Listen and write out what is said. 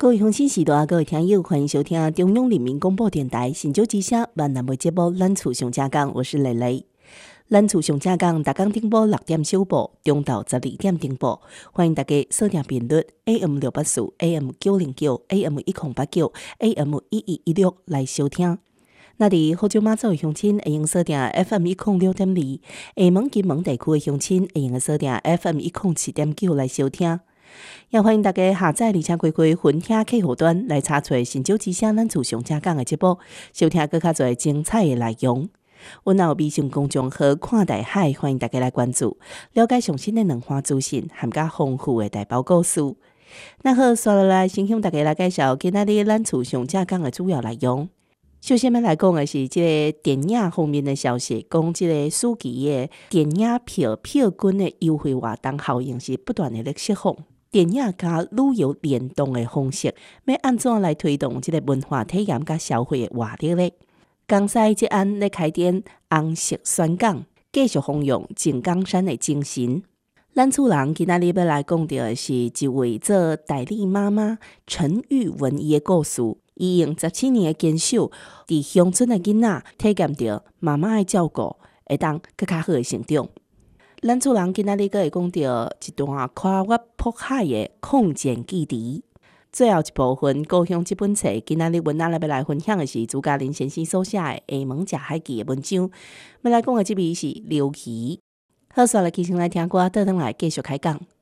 各位乡亲时代，各位听友，欢迎收听中央人民广播电台新竹之声闽南语节目《咱厝上正港》，我是蕾蕾。咱厝上正港，逐工顶播6点首播，中到12点顶播。欢迎大家锁定频率 AM684、AM909、AM1089、AM1116 来收听。那伫福州马祖的乡亲会用锁定 FM106.2，厦门、金门地区的乡亲会用锁定 FM107.9 来收听。也欢迎大家下载而且开开分听客户端来查找新竹之声咱厝上正港的节目，收听更较侪精彩的内容。阮也有微信公众号看大海，欢迎大家来关注，了解上新的两岸资讯，含甲丰富的大包故事。那好，刷落来先向大家来介绍今仔日咱厝上正港的主要内容。首先要来讲的是这个电影方面的消息，讲这个暑期的电影票均的优惠活动效应是不断的在释放。电影加旅游联动的方式，要安怎来推动这个文化体验加消费的活力呢？江西即安咧开展红色宣讲，继续弘扬井冈山的精神。咱厝人今仔日要来讲到的是一位做代理妈妈陈玉文伊的故事。伊用17年的坚守，伫乡村的囡仔体验到妈妈的照顾，会当更较好的成长。咱厝人今仔日会讲到一段跨越迫海的抗战记忆。最后一部分，故乡这本册，今仔日文仔要来分享的是朱家林先生所写的《厦门食海记》的文章。要来讲的这位是刘琦。好，煞来起先来听歌，倒转来继续开讲。